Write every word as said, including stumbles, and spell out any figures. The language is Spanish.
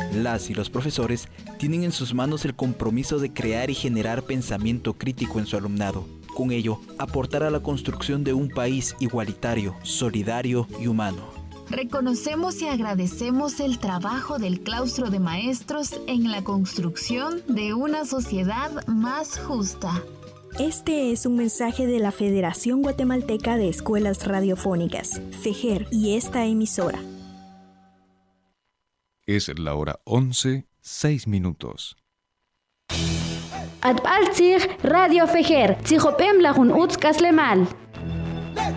Las y los profesores tienen en sus manos el compromiso de crear y generar pensamiento crítico en su alumnado. Con ello, aportar a la construcción de un país igualitario, solidario y humano. Reconocemos y agradecemos el trabajo del claustro de maestros en la construcción de una sociedad más justa. Este es un mensaje de la Federación Guatemalteca de Escuelas Radiofónicas, FEGER, y esta emisora. Es la hora once, seis minutos. Atbaltzig Radio Fejer, Tzijopem Lajun Utzkaslemal.